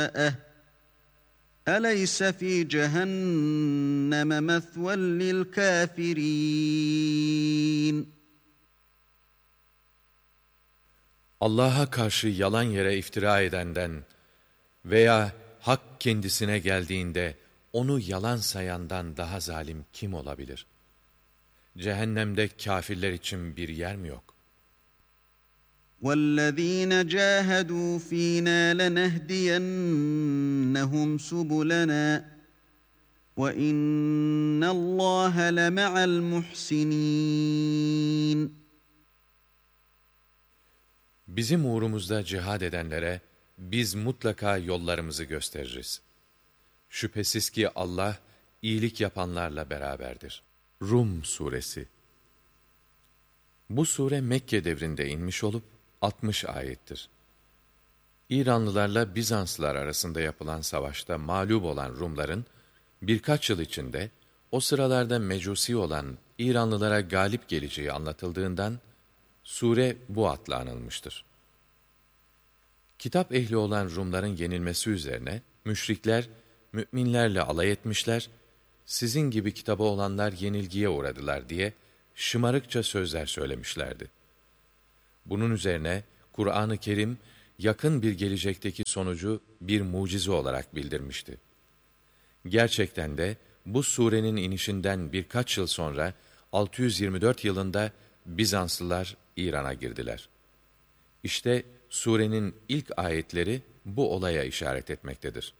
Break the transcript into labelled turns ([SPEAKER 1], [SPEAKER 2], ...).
[SPEAKER 1] جَزَاءَهُ أَلَيْسَ فِي جَهَنَّمَ مَثْوًى لِلْكَافِرِينَ.
[SPEAKER 2] Allah'a karşı yalan yere iftira edenden veya hak kendisine geldiğinde onu yalan sayandan daha zalim kim olabilir? Cehennemde kâfirler için bir yer mi yok?
[SPEAKER 1] وَالَّذ۪ينَ جَاهَدُوا ف۪ينَا لَنَهْدِيَنَّهُمْ سُبُلَنَا وَاِنَّ اللّٰهَ لَمَعَ الْمُحْسِنِينَ.
[SPEAKER 2] Bizim uğrumuzda cihad edenlere biz mutlaka yollarımızı gösteririz. Şüphesiz ki Allah iyilik yapanlarla beraberdir. Rum Suresi. Bu sure Mekke devrinde inmiş olup 60 ayettir. İranlılarla Bizanslılar arasında yapılan savaşta mağlup olan Rumların birkaç yıl içinde o sıralarda mecusi olan İranlılara galip geleceği anlatıldığından sure bu adla anılmıştır. Kitap ehli olan Rumların yenilmesi üzerine müşrikler müminlerle alay etmişler, sizin gibi kitabı olanlar yenilgiye uğradılar diye şımarıkça sözler söylemişlerdi. Bunun üzerine Kur'an-ı Kerim yakın bir gelecekteki sonucu bir mucize olarak bildirmişti. Gerçekten de bu surenin inişinden birkaç yıl sonra 624 yılında Bizanslılar İran'a girdiler. İşte surenin ilk ayetleri bu olaya işaret etmektedir.